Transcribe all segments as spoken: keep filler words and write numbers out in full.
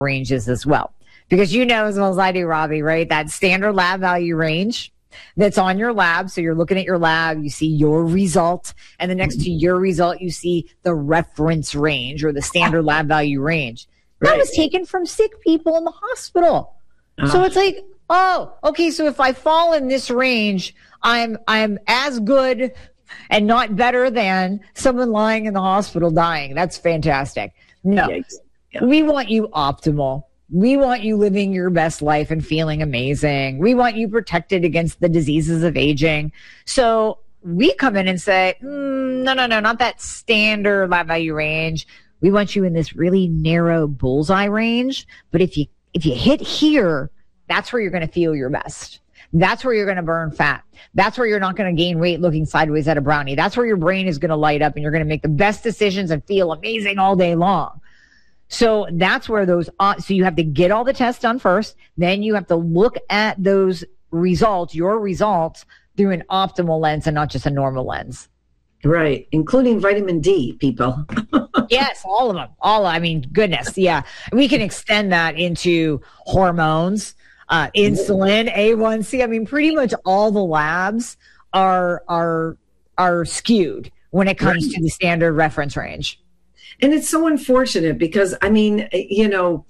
ranges as well. Because you know as well as I do, Robbie, right? That standard lab value range that's on your lab. So you're looking at your lab, you see your result, and then next to your result, you see the reference range or the standard lab value range. That Right. was taken from sick people in the hospital. Uh, So it's like, oh, okay, so if I fall in this range, I'm I'm as good and not better than someone lying in the hospital dying. That's fantastic. No, Yikes. Yeah. we want you optimal. We want you living your best life and feeling amazing. We want you protected against the diseases of aging. So we come in and say, mm, no, no, no, not that standard lab value range. We want you in this really narrow bullseye range. But if you if you hit here, that's where you're going to feel your best. That's where you're going to burn fat. That's where you're not going to gain weight looking sideways at a brownie. That's where your brain is going to light up and you're going to make the best decisions and feel amazing all day long. So that's where those, uh, so you have to get all the tests done first. Then you have to look at those results, your results, through an optimal lens and not just a normal lens. Right. Including vitamin D, people. Yes, all of them. All, I mean, goodness. Yeah. We can extend that into hormones, uh, insulin, A one C. I mean, pretty much all the labs are, are, are skewed when it comes Right. to the standard reference range. And it's so unfortunate because, I mean, you know,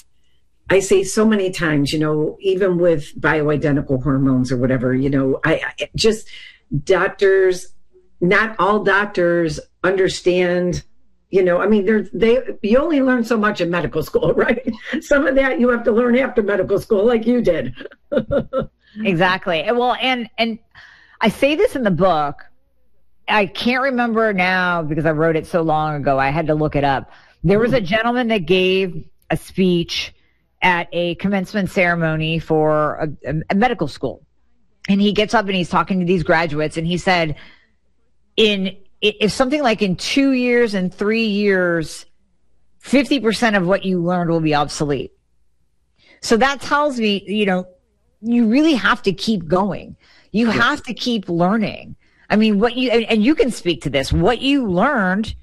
I say so many times, you know, even with bioidentical hormones or whatever, you know, I, I just doctors, not all doctors understand, you know, I mean, they're, they, you only learn so much in medical school, right? Some of that you have to learn after medical school, like you did. Exactly. Well, and, and I say this in the book. I can't remember now because I wrote it so long ago. I had to look it up. There was a gentleman that gave a speech at a commencement ceremony for a, a medical school. And he gets up and he's talking to these graduates and he said, in, if something like in two years and three years, fifty percent of what you learned will be obsolete. So that tells me, you know, you really have to keep going. You Yes. have to keep learning. I mean, what you, and you can speak to this, what you learned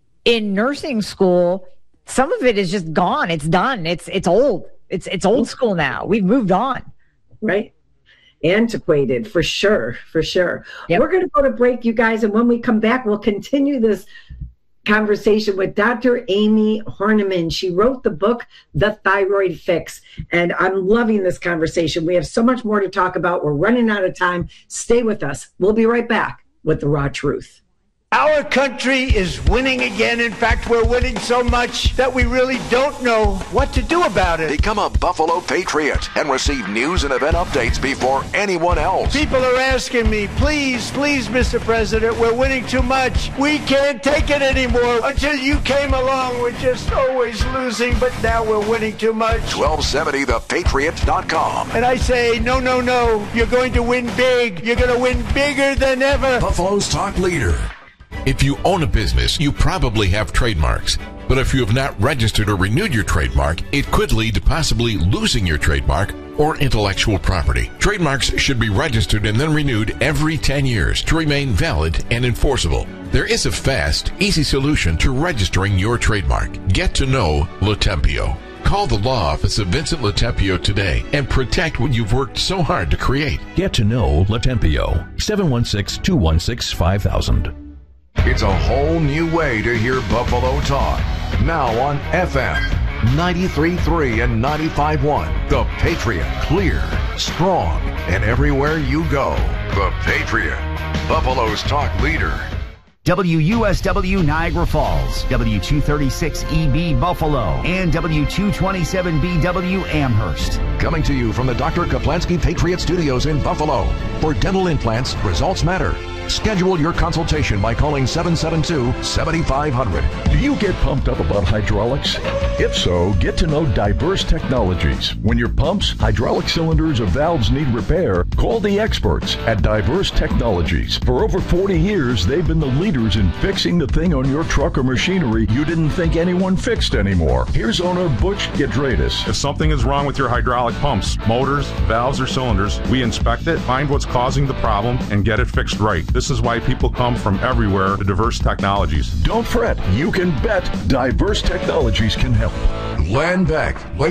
in nursing school, some of it is just gone. It's done. It's, it's old. It's, it's old school now. We've moved on. Right. Antiquated, for sure, for sure. Yep. We're going to go to break, you guys. And when we come back, we'll continue this conversation with Doctor Amy Horniman. She wrote the book, The Thyroid Fix. And I'm loving this conversation. We have so much more to talk about. We're running out of time. Stay with us. We'll be right back with The Raw Truth. Our country is winning again. In fact, we're winning so much that we really don't know what to do about it. Become a Buffalo Patriot and receive news and event updates before anyone else. People are asking me, please, please, Mister President, we're winning too much. We can't take it anymore. Until you came along, we're just always losing, but now we're winning too much. twelve seventy the patriot dot com. And I say, no, no, no, you're going to win big. You're going to win bigger than ever. Buffalo's talk leader. If you own a business, you probably have trademarks. But if you have not registered or renewed your trademark, it could lead to possibly losing your trademark or intellectual property. Trademarks should be registered and then renewed every ten years to remain valid and enforceable. There is a fast, easy solution to registering your trademark. Get to know Latempio. Call the law office of Vincent Latempio today and protect what you've worked so hard to create. Get to know Latempio. seven one six, two one six, five thousand. It's a whole new way to hear Buffalo talk. Now on F M ninety-three point three and ninety-five point one. The Patriot. Clear, strong, and everywhere you go. The Patriot. Buffalo's talk leader. W U S W Niagara Falls, W two thirty-six E B Buffalo, and W two twenty-seven B W Amherst. Coming to you from the Doctor Kaplansky Patriot Studios in Buffalo. For dental implants, results matter. Schedule your consultation by calling seven seven two, seven five zero zero. Do you get pumped up about hydraulics? If so, get to know Diverse Technologies. When your pumps, hydraulic cylinders, or valves need repair, call the experts at Diverse Technologies. For over forty years, they've been the leaders in fixing the thing on your truck or machinery you didn't think anyone fixed anymore. Here's owner Butch Gedradis. If something is wrong with your hydraulic pumps, motors, valves, or cylinders, we inspect it, find what's causing the problem, and get it fixed right. This is why people come from everywhere to Diverse Technologies. Don't fret. You can bet Diverse Technologies can help. Glenn Beck.